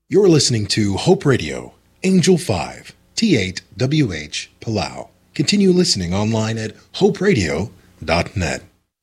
You're listening to Hope Radio, Angel 5, T8WH, Palau. Continue listening online at hoperadio.net.